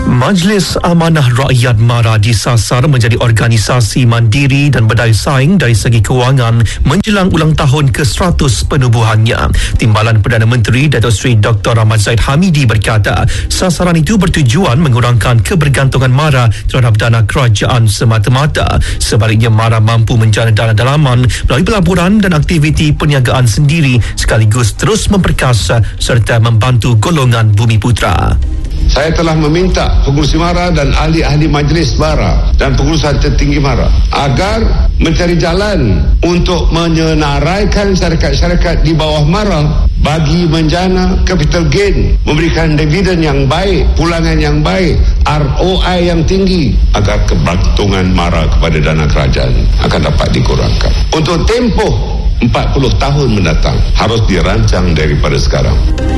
Majlis Amanah Rakyat MARA disasar menjadi organisasi mandiri dan berdaya saing dari segi kewangan menjelang ulang tahun ke-100 penubuhannya. Timbalan Perdana Menteri Datuk Seri Dr. Ahmad Zahid Hamidi berkata, sasaran itu bertujuan mengurangkan kebergantungan MARA terhadap dana kerajaan semata-mata. Sebaliknya, MARA mampu menjana dana dalaman melalui pelaburan dan aktiviti perniagaan sendiri sekaligus terus memperkasa serta membantu golongan Bumiputera. Saya telah meminta pengurusi MARA dan ahli-ahli majlis MARA dan pengurusan tertinggi MARA agar mencari jalan untuk menyenaraikan syarikat-syarikat di bawah MARA bagi menjana capital gain, memberikan dividen yang baik, pulangan yang baik, ROI yang tinggi agar kebergantungan MARA kepada dana kerajaan akan dapat dikurangkan. Untuk tempoh 40 tahun mendatang harus dirancang daripada sekarang.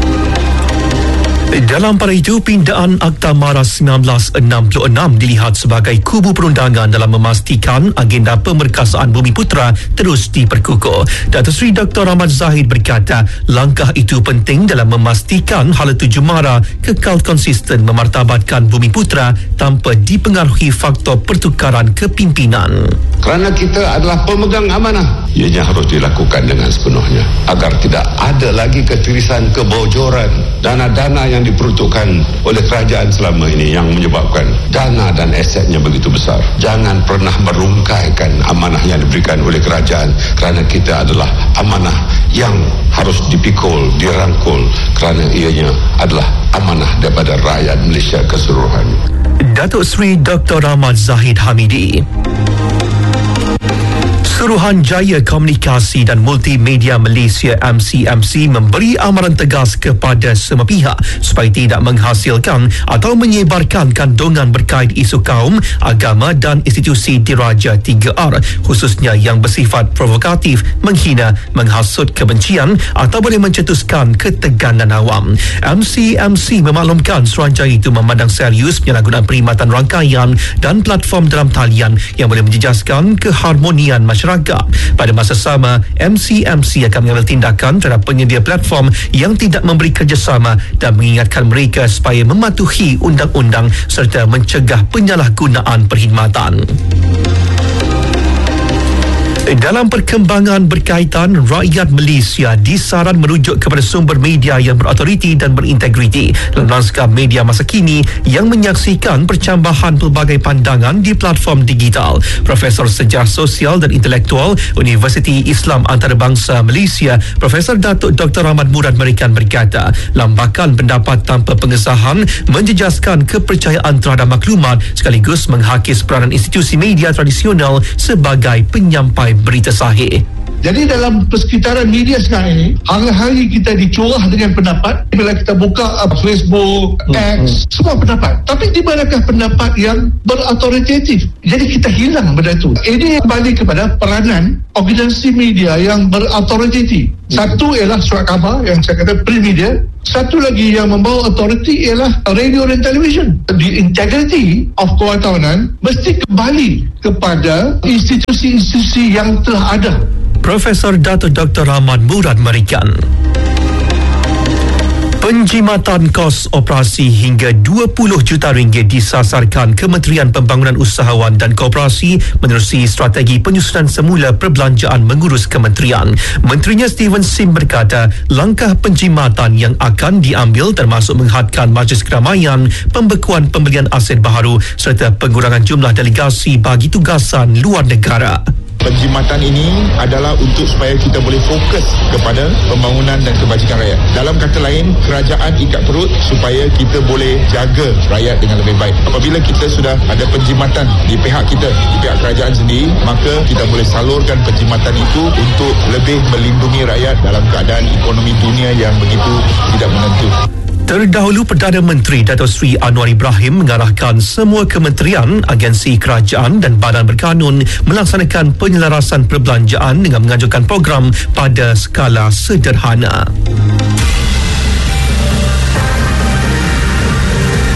Dalam pada itu, pindaan Akta MARA 1966 dilihat sebagai kubu perundangan dalam memastikan agenda pemerkasaan Bumiputera terus diperkukuh. Datuk Seri Dr. Ahmad Zahid berkata, langkah itu penting dalam memastikan hala tuju MARA kekal konsisten memartabatkan Bumiputera tanpa dipengaruhi faktor pertukaran kepimpinan. Kerana kita adalah pemegang amanah, ianya harus dilakukan dengan sepenuhnya agar tidak ada lagi ketirisan, kebocoran, dana-dana yang diperuntukkan oleh kerajaan selama ini yang menyebabkan dana dan asetnya begitu besar. Jangan pernah merungkaikan amanah yang diberikan oleh kerajaan kerana kita adalah amanah yang harus dipikul, dirangkul kerana ianya adalah amanah daripada rakyat Malaysia keseluruhan. Datuk Seri Dr. Ahmad Zahid Hamidi. Suruhanjaya Komunikasi dan Multimedia Malaysia MCMC memberi amaran tegas kepada semua pihak supaya tidak menghasilkan atau menyebarkan kandungan berkait isu kaum, agama dan institusi diraja 3R, khususnya yang bersifat provokatif, menghina, menghasut kebencian atau boleh mencetuskan ketegangan awam. MCMC memaklumkan Suruhanjaya itu memandang serius penyalahgunaan perkhidmatan rangkaian dan platform dalam talian yang boleh menjejaskan keharmonian masyarakat. Pada masa sama, MCMC akan mengambil tindakan terhadap penyedia platform yang tidak memberi kerjasama dan mengingatkan mereka supaya mematuhi undang-undang serta mencegah penyalahgunaan perkhidmatan. Dalam perkembangan berkaitan, rakyat Malaysia disaran merujuk kepada sumber media yang berautoriti dan berintegriti dalam lanskap media masa kini yang menyaksikan percambahan pelbagai pandangan di platform digital. Profesor Sejarah Sosial dan Intelektual Universiti Islam Antarabangsa Malaysia, Profesor Datuk Dr. Ahmad Murad Merikan berkata, lambakan pendapat tanpa pengesahan menjejaskan kepercayaan terhadap maklumat sekaligus menghakis peranan institusi media tradisional sebagai penyampai berita sahih. Jadi dalam persekitaran media sekarang ini, hari-hari kita dicurah dengan pendapat. Bila kita buka Facebook, X, semua pendapat. Tapi di manakah pendapat yang berautoritatif? Jadi kita hilang benda itu. Ini kembali kepada peranan organisasi media yang berautoritatif. Satu ialah surat khabar yang saya kata print media. Satu lagi yang membawa autoriti ialah radio dan television. The integrity of kewartawanan mesti kembali kepada institusi-institusi yang telah ada. Profesor Datuk Dr. Ahmad Murad Merikan. Penjimatan kos operasi hingga 20 juta ringgit disasarkan Kementerian Pembangunan Usahawan dan Koperasi menerusi strategi penyusunan semula perbelanjaan mengurus kementerian. Menterinya Steven Sim berkata, langkah penjimatan yang akan diambil termasuk menghadkan majlis keramaian, pembekuan pembelian aset baharu serta pengurangan jumlah delegasi bagi tugasan luar negara. Penjimatan ini adalah untuk supaya kita boleh fokus kepada pembangunan dan kebajikan rakyat. Dalam kata lain, kerajaan ikat perut supaya kita boleh jaga rakyat dengan lebih baik. Apabila kita sudah ada penjimatan di pihak kita, di pihak kerajaan sendiri, maka kita boleh salurkan penjimatan itu untuk lebih melindungi rakyat dalam keadaan ekonomi dunia yang begitu tidak menentu. Terdahulu, Perdana Menteri Datuk Seri Anwar Ibrahim mengarahkan semua kementerian, agensi kerajaan dan badan berkanun melaksanakan penyelarasan perbelanjaan dengan menganjurkan program pada skala sederhana.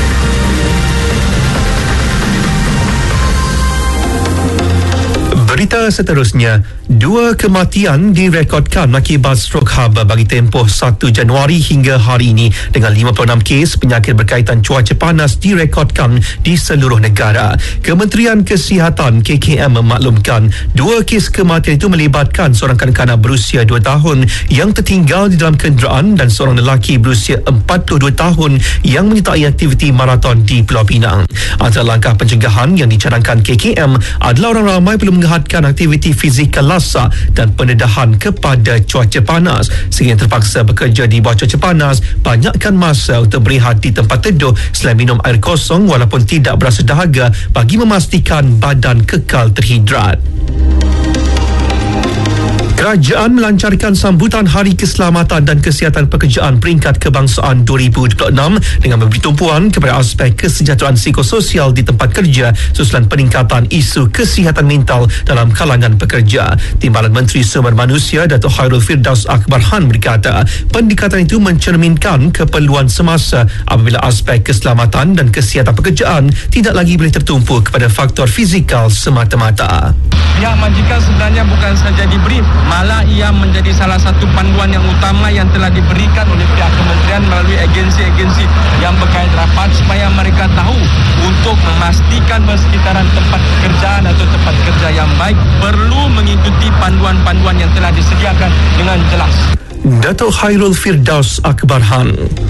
Berita Berita seterusnya, 2 kematian direkodkan akibat strok haba bagi tempoh 1 Januari hingga hari ini dengan 56 kes penyakit berkaitan cuaca panas direkodkan di seluruh negara. Kementerian Kesihatan KKM memaklumkan 2 kes kematian itu melibatkan seorang kanak-kanak berusia 2 tahun yang tertinggal di dalam kenderaan dan seorang lelaki berusia 42 tahun yang menyertai aktiviti maraton di Pulau Pinang. Antara langkah pencegahan yang dicadangkan KKM adalah orang ramai perlu menghadkan aktiviti fizikal lasak dan pendedahan kepada cuaca panas. Sehingga terpaksa bekerja di bawah cuaca panas, banyakkan masa untuk berehat di tempat teduh selain minum air kosong walaupun tidak berasa dahaga bagi memastikan badan kekal terhidrat. Kerajaan melancarkan sambutan Hari Keselamatan dan Kesihatan Pekerjaan Peringkat Kebangsaan 2026 dengan memberi tumpuan kepada aspek kesejahteraan psikososial di tempat kerja susulan peningkatan isu kesihatan mental dalam kalangan pekerja. Timbalan Menteri Sumber Manusia Datuk Khairul Firdaus Akbarhan berkata, pendekatan itu mencerminkan keperluan semasa apabila aspek keselamatan dan kesihatan pekerjaan tidak lagi boleh tertumpu kepada faktor fizikal semata-mata. Pihak majikan sebenarnya bukan saja diberi, malah ia menjadi salah satu panduan yang utama yang telah diberikan oleh pihak kementerian melalui agensi-agensi yang berkait rapat supaya mereka tahu untuk memastikan persekitaran tempat pekerjaan atau tempat kerja yang baik perlu mengikuti panduan-panduan yang telah disediakan dengan jelas. Datuk Khairul Firdaus Akbarhan.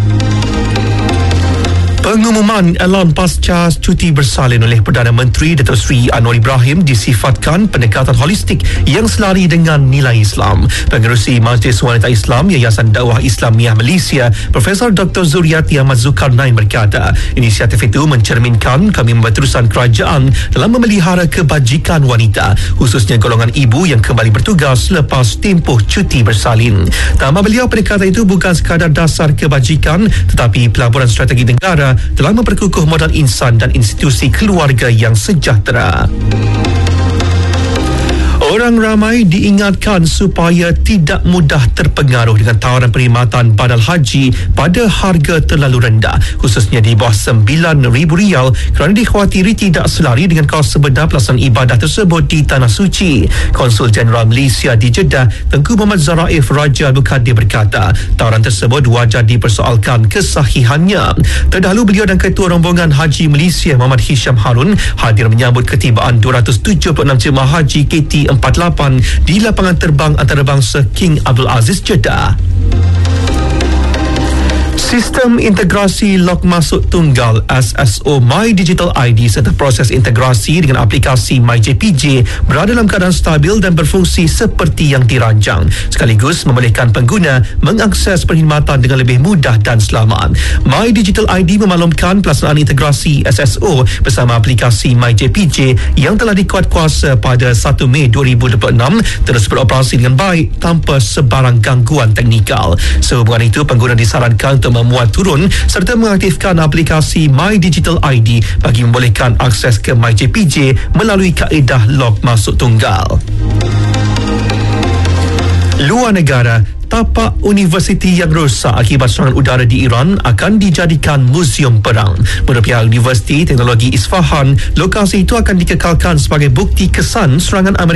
Pengumuman elon pasca cuti bersalin oleh Perdana Menteri Datuk Seri Anwar Ibrahim disifatkan pendekatan holistik yang selari dengan nilai Islam. Pengerusi Majlis Wanita Islam Yayasan Dakwah Islamiah Malaysia, Profesor Dr. Zuriati Ahmad Zulkarnain berkata, inisiatif itu mencerminkan komitmen berterusan kerajaan dalam memelihara kebajikan wanita, khususnya golongan ibu yang kembali bertugas selepas tempoh cuti bersalin. Tambah beliau, pendekatan itu bukan sekadar dasar kebajikan tetapi pelaburan strategi negara telah memperkukuh modal insan dan institusi keluarga yang sejahtera. Orang ramai diingatkan supaya tidak mudah terpengaruh dengan tawaran perkhidmatan badal haji pada harga terlalu rendah, khususnya di bawah RM9,000 kerana dikhawatiri tidak selari dengan kos sebenar pelaksanaan ibadah tersebut di Tanah Suci. Konsul Jeneral Malaysia di Jeddah, Tengku Muhammad Zaraif Raja Al-Bukhari berkata, tawaran tersebut wajar dipersoalkan kesahihannya. Terdahulu beliau dan Ketua Rombongan Haji Malaysia Muhammad Hisham Harun hadir menyambut ketibaan 276 jemaah haji KT48 di lapangan terbang antarabangsa King Abdul Aziz Jeddah. Sistem integrasi log masuk tunggal SSO My Digital ID serta proses integrasi dengan aplikasi MyJPJ berada dalam keadaan stabil dan berfungsi seperti yang dirancang, sekaligus membolehkan pengguna mengakses perkhidmatan dengan lebih mudah dan selamat. My Digital ID memaklumkan pelaksanaan integrasi SSO bersama aplikasi MyJPJ yang telah dikuat kuasa pada 1 Mei 2026 terus beroperasi dengan baik tanpa sebarang gangguan teknikal. Sehubungan itu, pengguna disarankan untuk memuat turun serta mengaktifkan aplikasi My Digital ID bagi membolehkan akses ke MyJPJ melalui kaedah log masuk tunggal. Luar negara, tapak universiti yang rosak akibat serangan udara di Iran akan dijadikan muzium perang. Menurut pihak Universiti Teknologi Isfahan, lokasi itu akan dikekalkan sebagai bukti kesan serangan Amerika